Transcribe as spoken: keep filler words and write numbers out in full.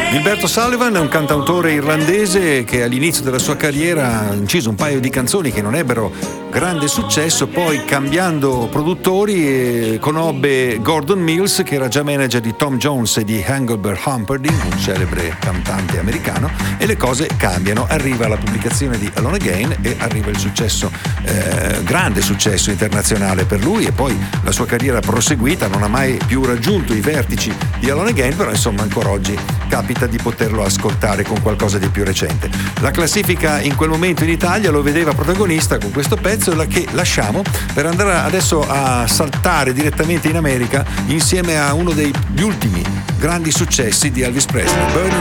Gilberto Sullivan è un cantautore irlandese che all'inizio della sua carriera ha inciso un paio di canzoni che non ebbero grande successo, poi cambiando produttori eh, conobbe Gordon Mills, che era già manager di Tom Jones e di Engelbert Humperdinck, un celebre cantante americano, e le cose cambiano. Arriva la pubblicazione di Alone Again e arriva il successo, eh, grande successo internazionale per lui, e poi la sua carriera proseguita, non ha mai più raggiunto i vertici di Alone Again, però insomma ancora oggi capita di poterlo ascoltare con qualcosa di più recente. La classifica in quel momento in Italia lo vedeva protagonista con questo pezzo, la che lasciamo per andare adesso a saltare direttamente in America insieme a uno degli ultimi grandi successi di Elvis Presley, Burning